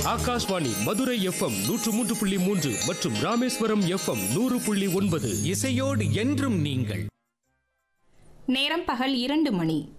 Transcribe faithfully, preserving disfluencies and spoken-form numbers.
Akashvani Madurai FM நூற்று மூன்று புள்ளி மூன்று மற்றும் ராமேஸ்வரம் எஃப்எம் நூறு புள்ளி ஒன்பது. இசையோடு என்றும் நீங்கள். நேரம் பகல் இரண்டு மணி.